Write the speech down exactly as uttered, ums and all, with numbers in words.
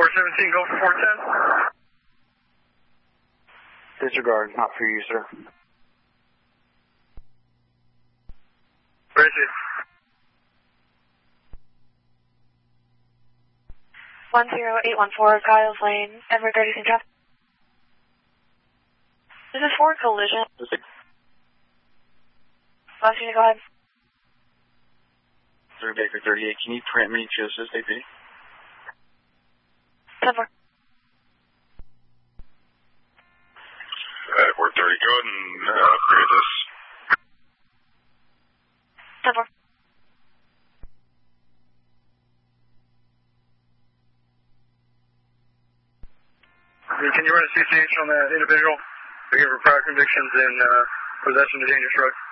four seventeen, go for four ten. Disregard, not for you, sir. Where is it? one zero eight one four, Giles Lane, Everett thirty-six traffic. This is Ford collision. Last unit, go ahead. Sir, Baker thirty-eight, can you print me to assist A P? ten four. Uh, we're thirty, go ahead and uh, create this. ten four. Can you run a C C H on that individual? We give her prior convictions and uh, possession of dangerous drugs.